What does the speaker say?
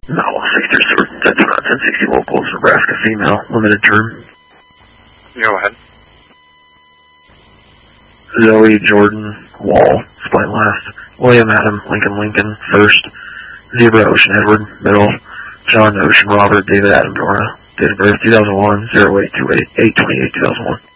No, 63, that's not 1060 locals, Nebraska female, limited term. Go ahead. Zoe Jordan Wall, spine last. William Adam Lincoln first. Zebra Ocean Edward, middle. John Ocean Robert David Adam Dora, date of birth 2001, 0828, 828, 2001.